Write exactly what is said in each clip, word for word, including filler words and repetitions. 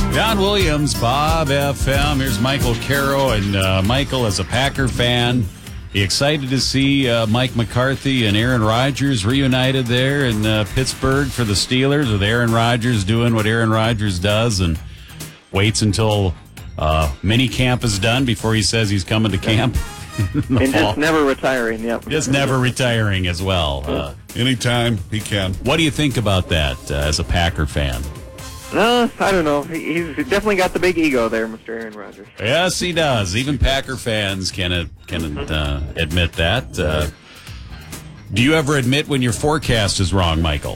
Don Williams, Bob F M. Here's Michael Caro, and uh, Michael, as a Packer fan, you excited to see uh, Mike McCarthy and Aaron Rodgers reunited there in uh, Pittsburgh for the Steelers, with Aaron Rodgers doing what Aaron Rodgers does and waits until uh, mini camp is done before he says he's coming to camp. And just never retiring, yep. Just never retiring as well. Uh, Anytime he can. what do you think about that uh, as a Packer fan? No, I don't know. He- He's definitely got the big ego there, Mister Aaron Rodgers. Yes, he does. Even Packer fans can uh, can uh, admit that. Uh, do you ever admit when your forecast is wrong, Michael?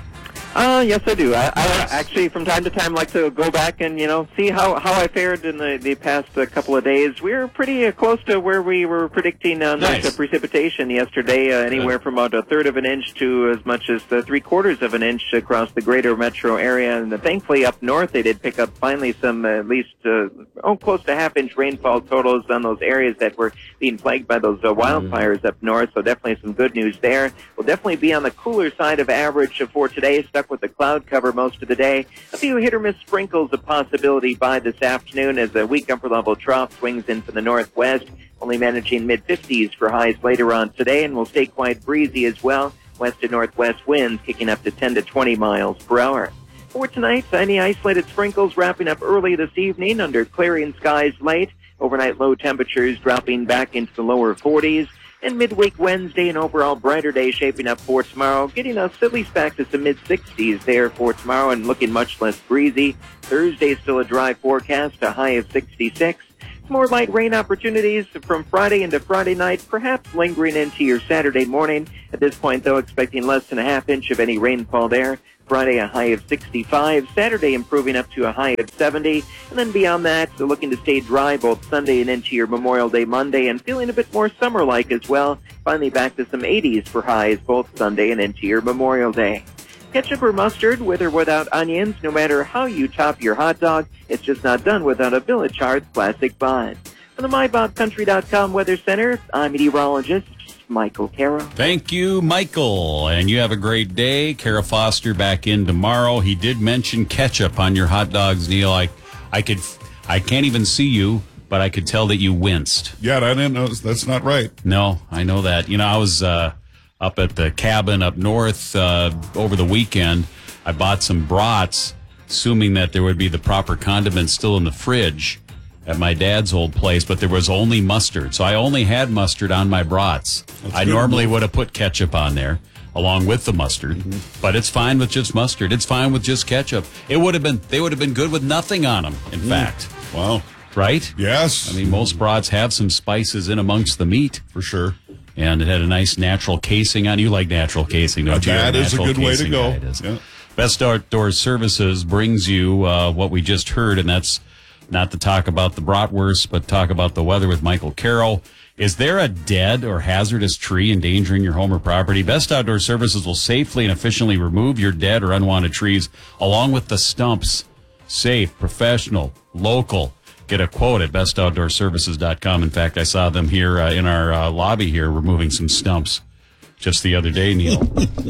Uh, yes, I do. I, I actually, from time to time, like to go back and, you know, see how, how I fared in the, the past uh, couple of days. We were pretty uh, close to where we were predicting uh, Nice. much, uh, precipitation yesterday, uh, anywhere from about a third of an inch to as much as uh, three quarters of an inch across the greater metro area. And uh, thankfully, up north, they did pick up finally some uh, at least uh, oh, close to half-inch rainfall totals on those areas that were being plagued by those uh, wildfires up north. So definitely some good news there. We'll definitely be on the cooler side of average for today, stuck with the cloud cover most of the day. A few hit or miss sprinkles a possibility by this afternoon as a weak upper level trough swings into the northwest, only managing mid fifties for highs later on today, and will stay quite breezy as well. West to northwest winds kicking up to ten to twenty miles per hour. For tonight, any isolated sprinkles wrapping up early this evening under clearing skies late. Overnight low temperatures dropping back into the lower forties. And midweek Wednesday, an overall brighter day shaping up for tomorrow, getting us at least back to some mid-sixties there for tomorrow and looking much less breezy. Thursday, still a dry forecast, a high of sixty-six. Some more light rain opportunities from Friday into Friday night, perhaps lingering into your Saturday morning. At this point, though, expecting less than a half inch of any rainfall there. Friday, a high of sixty-five. Saturday, improving up to a high of seventy. And then beyond that, so looking to stay dry both Sunday and into your Memorial Day Monday, and feeling a bit more summer-like as well. Finally back to some eighties for highs both Sunday and into your Memorial Day. Ketchup or mustard, with or without onions, no matter how you top your hot dog, it's just not done without a Village Hearts classic bun. From the my bob country dot com Weather Center, I'm meteorologist Michael Caro. Thank you, Michael. And you have a great day. Kara Foster back in tomorrow. He did mention ketchup on your hot dogs, Neil. I, I could, I can't even see you, but I could tell that you winced. Yeah, I didn't know. That's not right. No, I know that. You know, I was uh, up at the cabin up north uh, over the weekend. I bought some brats, assuming that there would be the proper condiments still in the fridge at my dad's old place, but there was only mustard. So I only had mustard on my brats. That's I good. normally would have put ketchup on there along with the mustard, Mm-hmm. but it's fine with just mustard. It's fine with just ketchup. It would have been, they would have been good with nothing on them, in fact. Wow. Right? Yes. I mean, most brats have some spices in amongst the meat. for sure. And it had a nice natural casing on. You like natural casing, don't you? That You're is a natural good way to casing go. guy, it is. Yeah. Best Outdoor Services brings you uh, what we just heard, and that's not to talk about the bratwurst, but talk about the weather with Michael Carroll. Is there a dead or hazardous tree endangering your home or property? Best Outdoor Services will safely and efficiently remove your dead or unwanted trees along with the stumps. Safe, professional, local. Get a quote at best outdoor services dot com. In fact, I saw them here uh, in our uh, lobby here removing some stumps just the other day, Neil.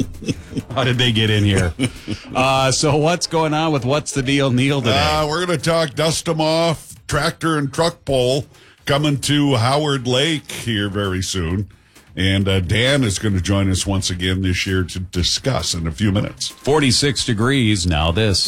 How did they get in here? Uh, so what's going on with What's the Deal, Neil, today? Uh, we're going to talk dust 'em off, tractor and truck pull coming to Howard Lake here very soon. And uh, Dan is going to join us once again this year to discuss in a few minutes. forty-six degrees now this.